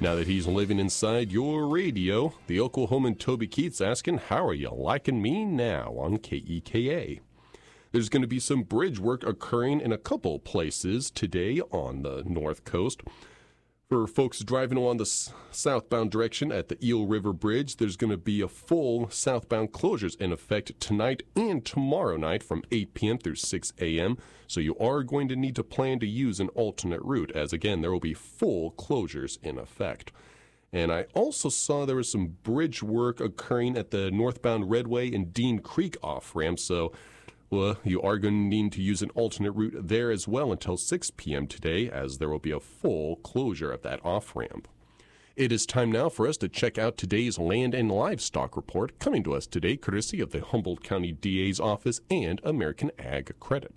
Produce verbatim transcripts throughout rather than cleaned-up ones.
Now that he's living inside your radio, the Oklahoman Toby Keith's asking, how are you liking me now on K E K A? There's going to be some bridge work occurring in a couple places today on the North Coast. For folks driving along the s- southbound direction at the Eel River Bridge, there's going to be a full southbound closures in effect tonight and tomorrow night from eight p.m. through six a.m. So you are going to need to plan to use an alternate route, as again, there will be full closures in effect. And I also saw there was some bridge work occurring at the northbound Redway and Dean Creek off-ramp, so well, you are going to need to use an alternate route there as well until six p.m. today, as there will be a full closure of that off-ramp. It is time now for us to check out today's Land and Livestock Report, coming to us today courtesy of the Humboldt County D A's office and American Ag Credit.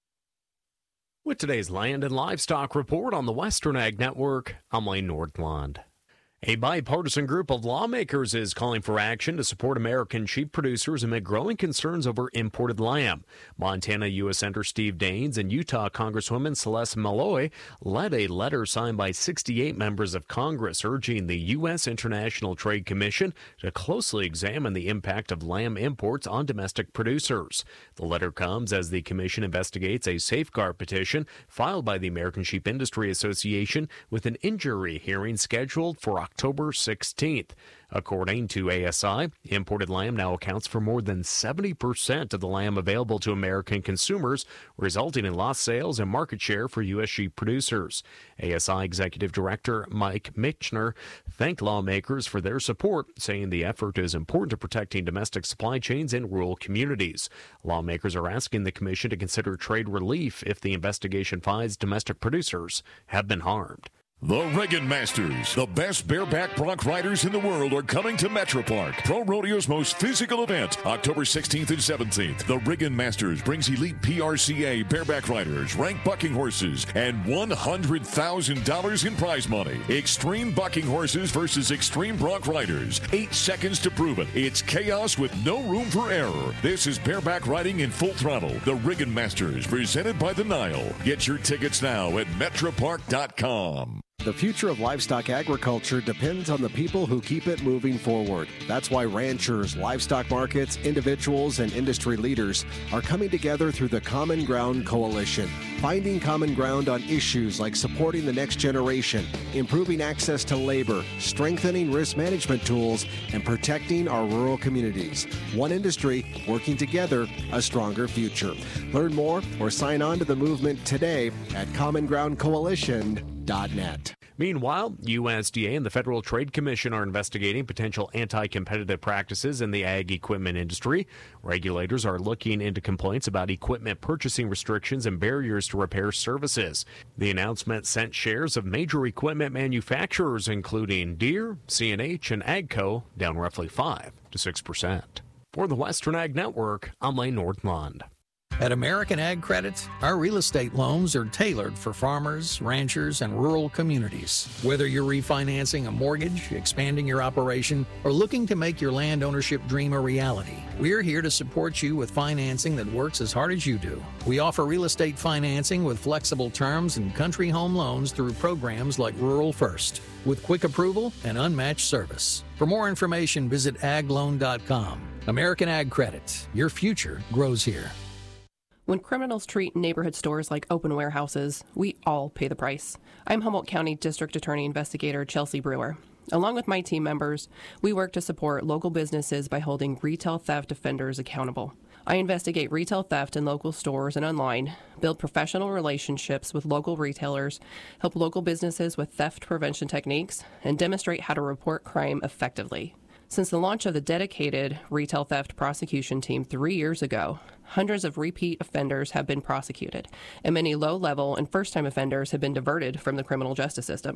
With today's Land and Livestock Report on the Western Ag Network, I'm Lane Nordland. A bipartisan group of lawmakers is calling for action to support American sheep producers amid growing concerns over imported lamb. Montana U S Senator Steve Daines and Utah Congresswoman Celeste Malloy led a letter signed by sixty-eight members of Congress urging the U S International Trade Commission to closely examine the impact of lamb imports on domestic producers. The letter comes as the commission investigates a safeguard petition filed by the American Sheep Industry Association with an injury hearing scheduled for October sixteenth. According to A S I, imported lamb now accounts for more than seventy percent of the lamb available to American consumers, resulting in lost sales and market share for U S sheep producers. A S I Executive Director Mike Michener thanked lawmakers for their support, saying the effort is important to protecting domestic supply chains in rural communities. Lawmakers are asking the commission to consider trade relief if the investigation finds domestic producers have been harmed. The Riggin Masters, the best bareback bronc riders in the world, are coming to Metro Park, Pro Rodeo's most physical event, October sixteenth and seventeenth. The Riggin Masters brings elite P R C A bareback riders, ranked bucking horses, and one hundred thousand dollars in prize money. Extreme bucking horses versus extreme bronc riders. Eight seconds to prove it. It's chaos with no room for error. This is bareback riding in full throttle. The Riggin Masters, presented by the Nile. Get your tickets now at metro park dot com. The future of livestock agriculture depends on the people who keep it moving forward. That's why ranchers, livestock markets, individuals, and industry leaders are coming together through the Common Ground Coalition, finding common ground on issues like supporting the next generation, improving access to labor, strengthening risk management tools, and protecting our rural communities. One industry working together, a stronger future. Learn more or sign on to the movement today at common ground coalition dot net. Meanwhile, U S D A and the Federal Trade Commission are investigating potential anti-competitive practices in the ag equipment industry. Regulators are looking into complaints about equipment purchasing restrictions and barriers to repair services. The announcement sent shares of major equipment manufacturers, including Deere, C and H, and AGCO, down roughly five to six percent. For the Western Ag Network, I'm Lane Nordland. At American Ag Credit, our real estate loans are tailored for farmers, ranchers, and rural communities. Whether you're refinancing a mortgage, expanding your operation, or looking to make your land ownership dream a reality, we're here to support you with financing that works as hard as you do. We offer real estate financing with flexible terms and country home loans through programs like Rural First, with quick approval and unmatched service. For more information, visit ag loan dot com. American Ag Credit. Your future grows here. When criminals treat neighborhood stores like open warehouses, we all pay the price. I'm Humboldt County District Attorney Investigator Chelsea Brewer. Along with my team members, we work to support local businesses by holding retail theft offenders accountable. I investigate retail theft in local stores and online, build professional relationships with local retailers, help local businesses with theft prevention techniques, and demonstrate how to report crime effectively. Since the launch of the dedicated retail theft prosecution team three years ago, hundreds of repeat offenders have been prosecuted, and many low-level and first-time offenders have been diverted from the criminal justice system.